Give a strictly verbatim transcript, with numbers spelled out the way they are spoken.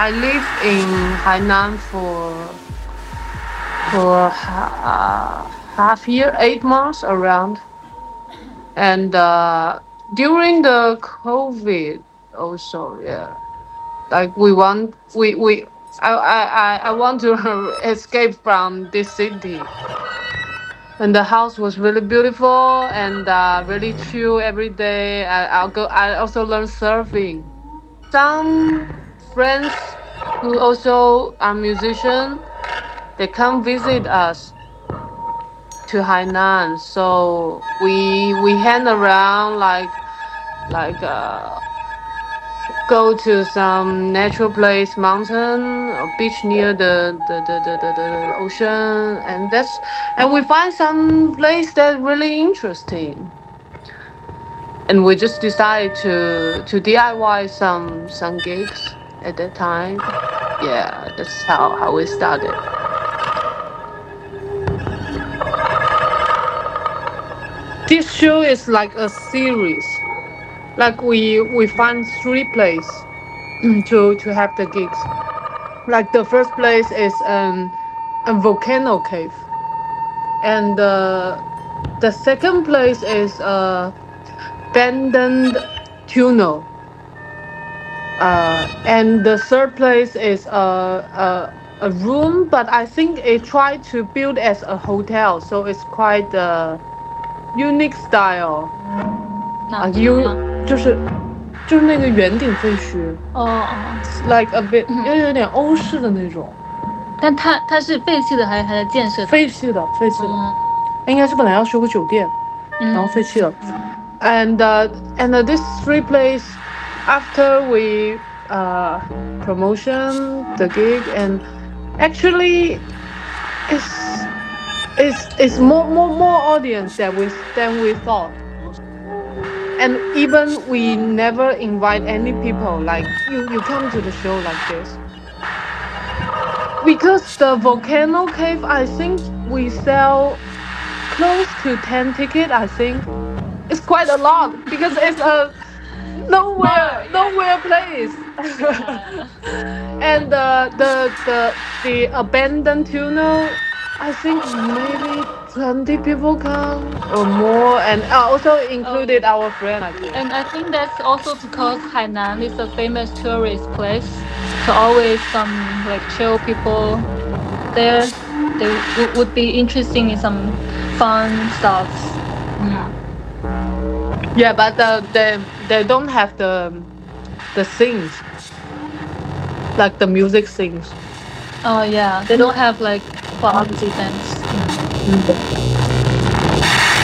I live in Hainan for for uh, half year, eight months around, and uh, during the COVID also, yeah. Like we want, we we I I I I want to escape from this city. And the house was really beautiful and uh, really chill every day. I, I'll go. I also learn surfing. Some friends who also are musicians, they come visit us to Hainan. So we we hang around like like uh go to some natural place, mountain or beach near the the, the, the, the, the ocean, and that's and we find some place that really interesting. And we just decided to to D I Y some some gigs at that time. Yeah, that's how how we started. This show is like a series. Like we we find three places to to have the gigs. Like the first place is um a volcano cave, and uh, the second place is a abandoned tunnel. Uh, and the third place is a, a a room, but I think it tried to build as a hotel, so it's quite a unique style. 啊，U 就是就是那个圆顶废墟哦哦， ，like a bit 嗯又有点欧式的那种， 但它它是废弃的还是还在建设的？ 废弃的废弃的， 嗯应该是本来要修个酒店，然后嗯废弃了。And uh, and uh, this three place after we uh promotion the gig, and actually it's it's it's more more more audience than we than we thought. And even we never invite any people like you you come to the show like this, because the volcano cave, I think we sell close to ten tickets. I think it's quite a lot because it's a nowhere nowhere place. And uh, the the the abandoned tunnel, I think maybe twenty people come or more, and uh, also included our friend, I think. And I think that's also because Hainan is a famous tourist place. So always some like chill people there. They w- would be interesting in some fun stuff. Mm. Yeah, but uh, they they don't have the the sings, like the music sings. Oh yeah, they don't have like clubs events. Mm.